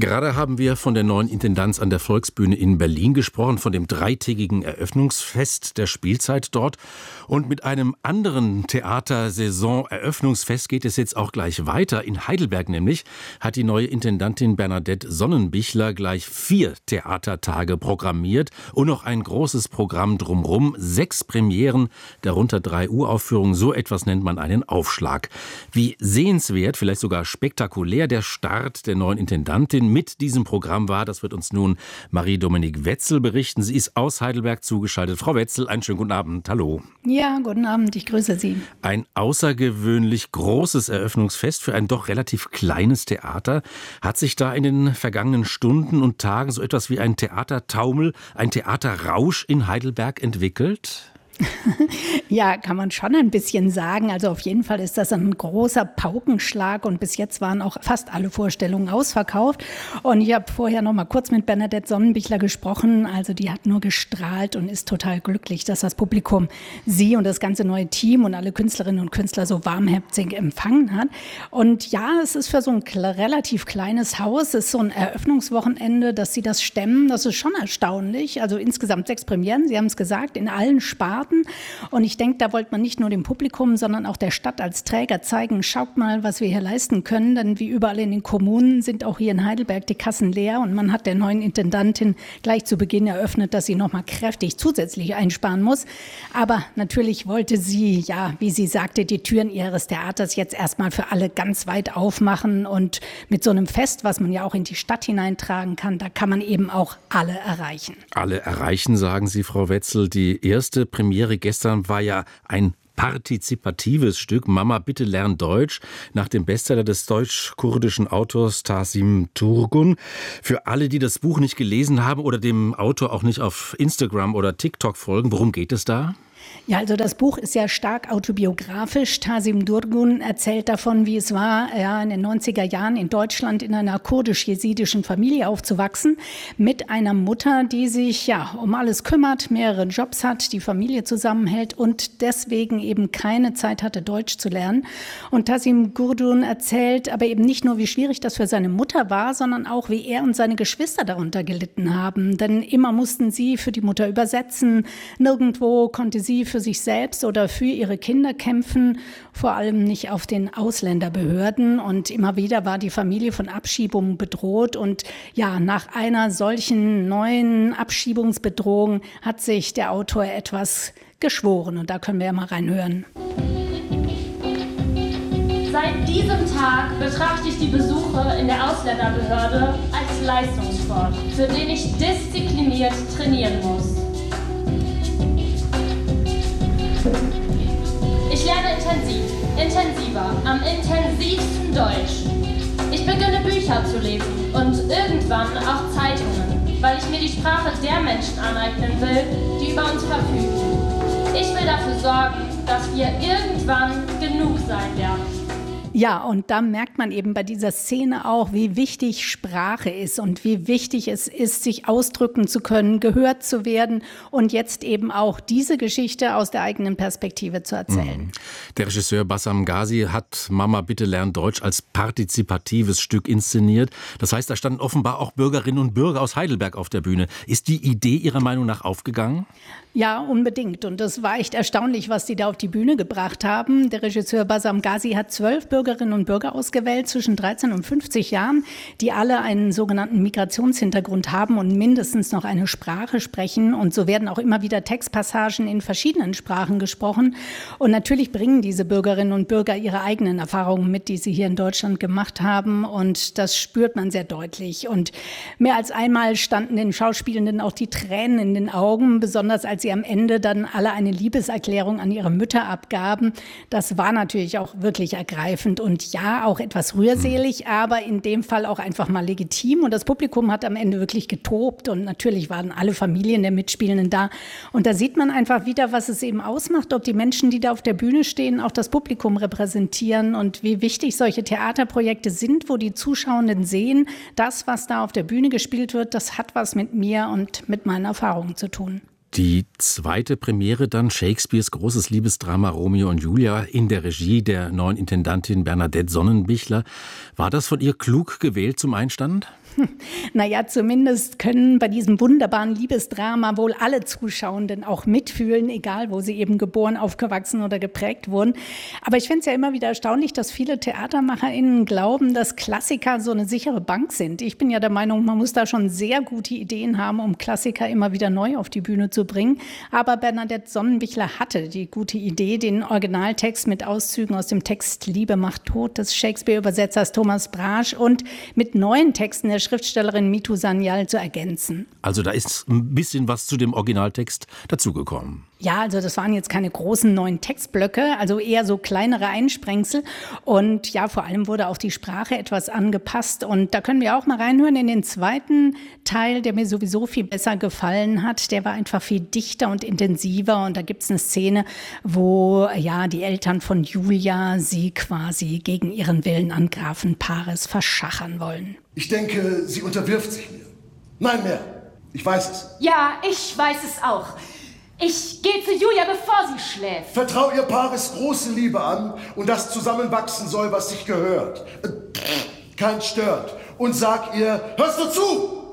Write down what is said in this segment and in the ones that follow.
Gerade haben wir von der neuen Intendanz an der Volksbühne in Berlin gesprochen, von dem dreitägigen Eröffnungsfest der Spielzeit dort. Und mit einem anderen Theatersaison-Eröffnungsfest geht es jetzt auch gleich weiter. In Heidelberg nämlich hat die neue Intendantin Bernadette Sonnenbichler gleich 4 Theatertage programmiert und noch ein großes Programm drumherum. 6 Premieren, darunter 3 Uraufführungen. So etwas nennt man einen Aufschlag. Wie sehenswert, vielleicht sogar spektakulär der Start der neuen Intendantin mit diesem Programm war, das wird uns nun Marie-Dominique Wetzel berichten. Sie ist aus Heidelberg zugeschaltet. Frau Wetzel, einen schönen guten Abend. Hallo. Ja, guten Abend, ich grüße Sie. Ein außergewöhnlich großes Eröffnungsfest für ein doch relativ kleines Theater. Hat sich da in den vergangenen Stunden und Tagen so etwas wie ein Theatertaumel, ein Theaterrausch in Heidelberg entwickelt? Ja, kann man schon ein bisschen sagen. Also auf jeden Fall ist das ein großer Paukenschlag und bis jetzt waren auch fast alle Vorstellungen ausverkauft. Und ich habe vorher noch mal kurz mit Bernadette Sonnenbichler gesprochen. Also die hat nur gestrahlt und ist total glücklich, dass das Publikum sie und das ganze neue Team und alle Künstlerinnen und Künstler so warmherzig empfangen hat. Und ja, es ist für so ein relativ kleines Haus, es ist so ein Eröffnungswochenende, dass sie das stemmen. Das ist schon erstaunlich. Also insgesamt 6 Premieren, Sie haben es gesagt, in allen Sparten. Und ich denke, da wollte man nicht nur dem Publikum, sondern auch der Stadt als Träger zeigen, schaut mal, was wir hier leisten können. Denn wie überall in den Kommunen sind auch hier in Heidelberg die Kassen leer. Und man hat der neuen Intendantin gleich zu Beginn eröffnet, dass sie noch mal kräftig zusätzlich einsparen muss. Aber natürlich wollte sie, ja, wie sie sagte, die Türen ihres Theaters jetzt erstmal für alle ganz weit aufmachen. Und mit so einem Fest, was man ja auch in die Stadt hineintragen kann, da kann man eben auch alle erreichen. Alle erreichen, sagen Sie, Frau Wetzel. Die erste Premiere gestern war ja ein partizipatives Stück, Mama, bitte lern Deutsch, nach dem Bestseller des deutsch-kurdischen Autors Tasim Turgun. Für alle, die das Buch nicht gelesen haben oder dem Autor auch nicht auf Instagram oder TikTok folgen, worum geht es da? Ja, also das Buch ist ja stark autobiografisch. Tasim Turgun erzählt davon, wie es war, ja, in den 90er Jahren in Deutschland in einer kurdisch-jesidischen Familie aufzuwachsen, mit einer Mutter, die sich ja um alles kümmert, mehrere Jobs hat, die Familie zusammenhält und deswegen eben keine Zeit hatte, Deutsch zu lernen. Und Tasim Turgun erzählt aber eben nicht nur, wie schwierig das für seine Mutter war, sondern auch, wie er und seine Geschwister darunter gelitten haben. Denn immer mussten sie für die Mutter übersetzen, nirgendwo konnte sie für sich selbst oder für ihre Kinder kämpfen, vor allem nicht auf den Ausländerbehörden. Und immer wieder war die Familie von Abschiebungen bedroht. Und ja, nach einer solchen neuen Abschiebungsbedrohung hat sich der Autor etwas geschworen. Und da können wir ja mal reinhören. Seit diesem Tag betrachte ich die Besuche in der Ausländerbehörde als Leistungssport, für den ich diszipliniert trainieren muss. Ich lerne intensiver, am intensivsten Deutsch. Ich beginne Bücher zu lesen und irgendwann auch Zeitungen, weil ich mir die Sprache der Menschen aneignen will, die über uns verfügen. Ich will dafür sorgen, dass wir irgendwann genug sein werden. Ja, und da merkt man eben bei dieser Szene auch, wie wichtig Sprache ist und wie wichtig es ist, sich ausdrücken zu können, gehört zu werden und jetzt eben auch diese Geschichte aus der eigenen Perspektive zu erzählen. Der Regisseur Bassam Ghazi hat Mama, bitte lern Deutsch als partizipatives Stück inszeniert. Das heißt, da standen offenbar auch Bürgerinnen und Bürger aus Heidelberg auf der Bühne. Ist die Idee Ihrer Meinung nach aufgegangen? Ja, unbedingt. Und das war echt erstaunlich, was die da auf die Bühne gebracht haben. Der Regisseur Bassam Ghazi hat 12 Bürgerinnen und Bürger ausgewählt zwischen 13 und 50 Jahren, die alle einen sogenannten Migrationshintergrund haben und mindestens noch eine Sprache sprechen. Und so werden auch immer wieder Textpassagen in verschiedenen Sprachen gesprochen. Und natürlich bringen diese Bürgerinnen und Bürger ihre eigenen Erfahrungen mit, die sie hier in Deutschland gemacht haben. Und das spürt man sehr deutlich. Und mehr als einmal standen den Schauspielenden auch die Tränen in den Augen, besonders als sie am Ende dann alle eine Liebeserklärung an ihre Mütter abgaben. Das war natürlich auch wirklich ergreifend und ja, auch etwas rührselig, aber in dem Fall auch einfach mal legitim. Und das Publikum hat am Ende wirklich getobt und natürlich waren alle Familien der Mitspielenden da. Und da sieht man einfach wieder, was es eben ausmacht, ob die Menschen, die da auf der Bühne stehen, auch das Publikum repräsentieren und wie wichtig solche Theaterprojekte sind, wo die Zuschauenden sehen, das, was da auf der Bühne gespielt wird, das hat was mit mir und mit meinen Erfahrungen zu tun. Die zweite Premiere dann, Shakespeares großes Liebesdrama Romeo und Julia in der Regie der neuen Intendantin Bernadette Sonnenbichler. War das von ihr klug gewählt zum Einstand? Naja, zumindest können bei diesem wunderbaren Liebesdrama wohl alle Zuschauenden auch mitfühlen, egal wo sie eben geboren, aufgewachsen oder geprägt wurden. Aber ich finde es ja immer wieder erstaunlich, dass viele TheatermacherInnen glauben, dass Klassiker so eine sichere Bank sind. Ich bin ja der Meinung, man muss da schon sehr gute Ideen haben, um Klassiker immer wieder neu auf die Bühne zu bringen. Aber Bernadette Sonnenbichler hatte die gute Idee, den Originaltext mit Auszügen aus dem Text Liebe macht tot des Shakespeare-Übersetzers Thomas Brasch und mit neuen Texten der Schriftstellerin Mitu Sanyal zu ergänzen. Also da ist ein bisschen was zu dem Originaltext dazugekommen. Ja, also das waren jetzt keine großen neuen Textblöcke, also eher so kleinere Einsprengsel. Und ja, vor allem wurde auch die Sprache etwas angepasst. Und da können wir auch mal reinhören in den zweiten Teil, der mir sowieso viel besser gefallen hat. Der war einfach viel dichter und intensiver. Und da gibt es eine Szene, wo ja die Eltern von Julia sie quasi gegen ihren Willen an Grafen Paris verschachern wollen. Ich denke, sie unterwirft sich mir. Nein, mehr. Ich weiß es. Ja, ich weiß es auch. Ich gehe zu Julia, bevor sie schläft. Vertrau ihr Paris große Liebe an und das zusammenwachsen soll, was sich gehört. Kein stört. Und sag ihr, hörst du zu?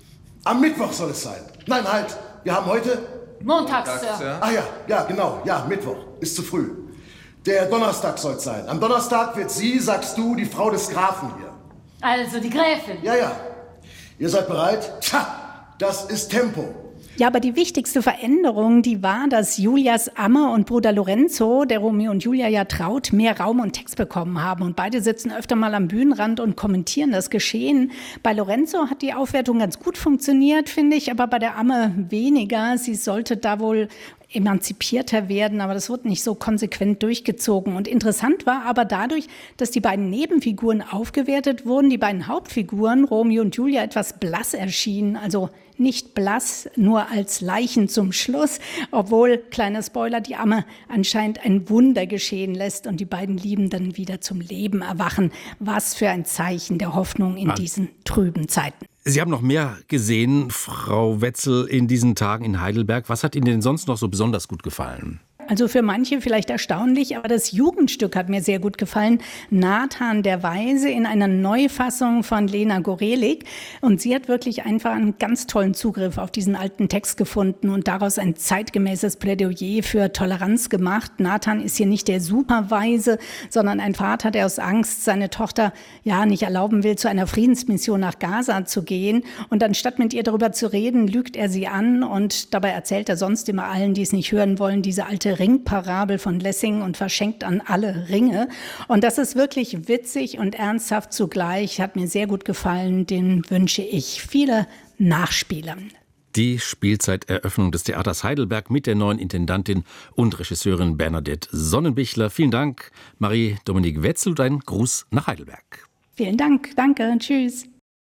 Am Mittwoch soll es sein. Nein, halt. Wir haben heute... Montag, Sir. Ah ja, genau. Ja, Mittwoch. Ist zu früh. Der Donnerstag soll es sein. Am Donnerstag wird sie, sagst du, die Frau des Grafen hier. Also die Gräfin. Ja. Ihr seid bereit? Tja, das ist Tempo. Ja, aber die wichtigste Veränderung, die war, dass Julias Amme und Bruder Lorenzo, der Romeo und Julia ja traut, mehr Raum und Text bekommen haben. Und beide sitzen öfter mal am Bühnenrand und kommentieren das Geschehen. Bei Lorenzo hat die Aufwertung ganz gut funktioniert, finde ich, aber bei der Amme weniger. Sie sollte da wohl emanzipierter werden, aber das wird nicht so konsequent durchgezogen. Und interessant war aber dadurch, dass die beiden Nebenfiguren aufgewertet wurden, die beiden Hauptfiguren, Romeo und Julia, etwas blass erschienen. Also nicht blass, nur als Leichen zum Schluss, obwohl, kleiner Spoiler, die Amme anscheinend ein Wunder geschehen lässt und die beiden Liebenden wieder zum Leben erwachen. Was für ein Zeichen der Hoffnung in diesen trüben Zeiten. Sie haben noch mehr gesehen, Frau Wetzel, in diesen Tagen in Heidelberg. Was hat Ihnen denn sonst noch so besonders gut gefallen? Also für manche vielleicht erstaunlich, aber das Jugendstück hat mir sehr gut gefallen. Nathan der Weise in einer Neufassung von Lena Gorelik. Und sie hat wirklich einfach einen ganz tollen Zugriff auf diesen alten Text gefunden und daraus ein zeitgemäßes Plädoyer für Toleranz gemacht. Nathan ist hier nicht der Superweise, sondern ein Vater, der aus Angst seine Tochter ja nicht erlauben will, zu einer Friedensmission nach Gaza zu gehen. Und anstatt mit ihr darüber zu reden, lügt er sie an und dabei erzählt er sonst immer allen, die es nicht hören wollen, diese alte Ringparabel von Lessing und verschenkt an alle Ringe. Und das ist wirklich witzig und ernsthaft zugleich. Hat mir sehr gut gefallen. Den wünsche ich viele Nachspieler. Die Spielzeiteröffnung des Theaters Heidelberg mit der neuen Intendantin und Regisseurin Bernadette Sonnenbichler. Vielen Dank, Marie-Dominique Wetzel, und ein Gruß nach Heidelberg. Vielen Dank. Danke. Tschüss.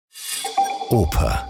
Oper.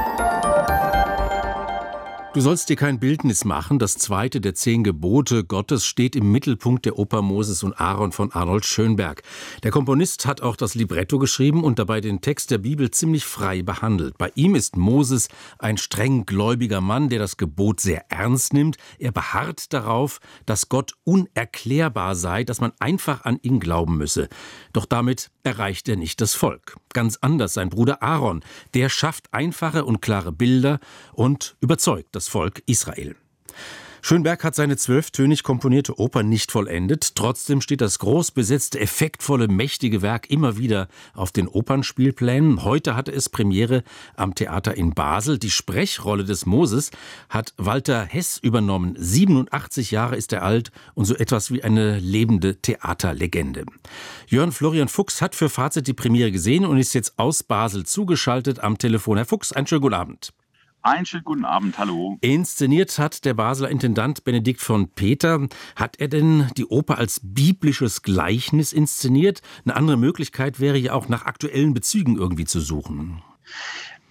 Du sollst dir kein Bildnis machen. Das zweite der 10 Gebote Gottes steht im Mittelpunkt der Oper Moses und Aaron von Arnold Schönberg. Der Komponist hat auch das Libretto geschrieben und dabei den Text der Bibel ziemlich frei behandelt. Bei ihm ist Moses ein streng gläubiger Mann, der das Gebot sehr ernst nimmt. Er beharrt darauf, dass Gott unerklärbar sei, dass man einfach an ihn glauben müsse. Doch damit erreicht er nicht das Volk. Ganz anders sein Bruder Aaron. Der schafft einfache und klare Bilder und überzeugt das Volk Israel. Schönberg hat seine 12-tönig komponierte Oper nicht vollendet. Trotzdem steht das groß besetzte, effektvolle, mächtige Werk immer wieder auf den Opernspielplänen. Heute hatte es Premiere am Theater in Basel. Die Sprechrolle des Moses hat Walter Hess übernommen. 87 Jahre ist er alt und so etwas wie eine lebende Theaterlegende. Jörn Florian Fuchs hat für Fazit die Premiere gesehen und ist jetzt aus Basel zugeschaltet am Telefon. Herr Fuchs, einen schönen guten Abend. Einen schönen guten Abend, hallo. Inszeniert hat der Basler Intendant Benedikt von Peter. Hat er denn die Oper als biblisches Gleichnis inszeniert? Eine andere Möglichkeit wäre ja auch nach aktuellen Bezügen irgendwie zu suchen.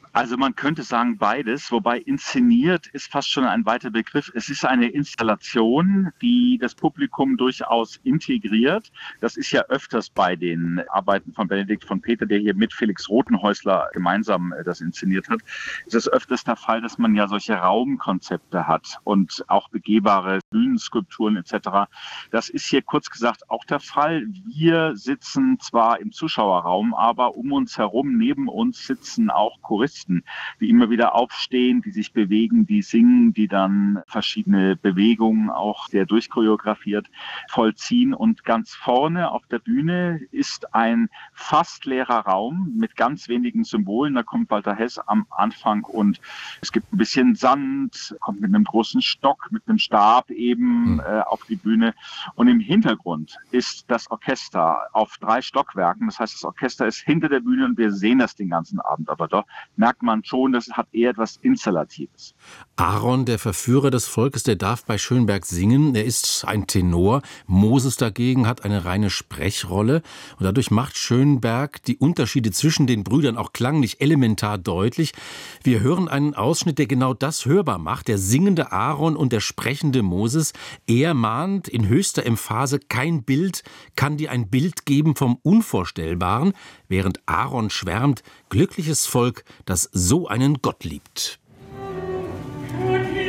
Also man könnte sagen beides, wobei inszeniert ist fast schon ein weiter Begriff. Es ist eine Installation, die das Publikum durchaus integriert. Das ist ja öfters bei den Arbeiten von Benedikt von Peter, der hier mit Felix Rothenhäusler gemeinsam das inszeniert hat. Es ist öfters der Fall, dass man ja solche Raumkonzepte hat und auch begehbare Bühnenskulpturen etc. Das ist hier kurz gesagt auch der Fall. Wir sitzen zwar im Zuschauerraum, aber um uns herum, neben uns sitzen auch Choristen, die immer wieder aufstehen, die sich bewegen, die singen, die dann verschiedene Bewegungen auch sehr durchchoreografiert vollziehen. Und ganz vorne auf der Bühne ist ein fast leerer Raum mit ganz wenigen Symbolen. Da kommt Walter Hess am Anfang und es gibt ein bisschen Sand, kommt mit einem großen Stock, mit einem Stab eben auf die Bühne. Und im Hintergrund ist das Orchester auf 3 Stockwerken. Das heißt, das Orchester ist hinter der Bühne und wir sehen das den ganzen Abend. Aber doch merkt man schon, das hat eher etwas Installatives. Aaron, der Verführer des Volkes, der darf bei Schönberg singen. Er ist ein Tenor. Moses dagegen hat eine reine Sprechrolle. Und dadurch macht Schönberg die Unterschiede zwischen den Brüdern auch klanglich elementar deutlich. Wir hören einen Ausschnitt, der genau das hörbar macht. Der singende Aaron und der sprechende Moses. Er mahnt in höchster Emphase: kein Bild kann dir ein Bild geben vom Unvorstellbaren, während Aaron schwärmt: glückliches Volk, das so einen Gott liebt.